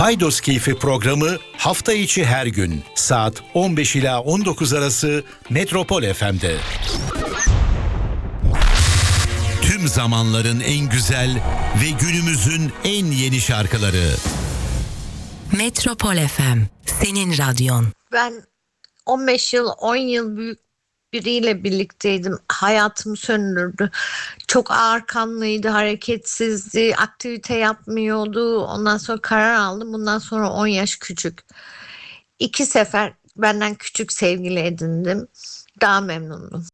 Paydos Keyfi programı hafta içi her gün saat 15 ila 19 arası Metropol FM'de. Tüm zamanların en güzel ve günümüzün en yeni şarkıları. Metropol FM, senin radyon. Ben 15 yıl, 10 yıl büyük biriyle birlikteydim. Hayatımı söndürdü. Çok ağırkanlıydı, hareketsizdi, aktivite yapmıyordu. Ondan sonra karar aldım. Bundan sonra 10 yaş küçük. 2 sefer benden küçük sevgili edindim. Daha memnundum.